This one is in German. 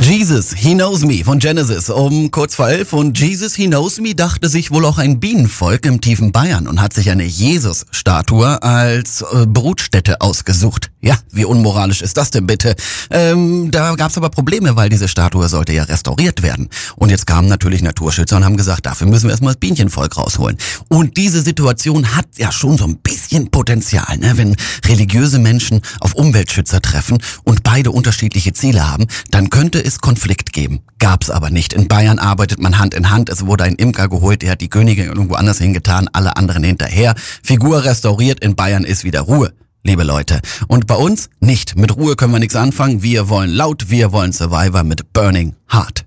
Jesus, He Knows Me von Genesis um kurz vor 11 und Jesus, He Knows Me dachte sich wohl auch ein Bienenvolk im tiefen Bayern und hat sich eine Jesus-Statue als Brutstätte ausgesucht. Ja, wie unmoralisch ist das denn bitte? Da gab's aber Probleme, weil diese Statue sollte ja restauriert werden. Und jetzt kamen natürlich Naturschützer und haben gesagt, dafür müssen wir erstmal das Bienenvolk rausholen. Und diese Situation hat ja schon so ein bisschen Potenzial, ne? Wenn religiöse Menschen auf Umweltschützer treffen und beide unterschiedliche Ziele haben, dann könnte es Konflikt geben. Gab's aber nicht. In Bayern arbeitet man Hand in Hand. Es wurde ein Imker geholt, der hat die Königin irgendwo anders hingetan, alle anderen hinterher. Figur restauriert, in Bayern ist wieder Ruhe, liebe Leute. Und bei uns nicht. Mit Ruhe können wir nichts anfangen. Wir wollen laut, wir wollen Survivor mit Burning Heart.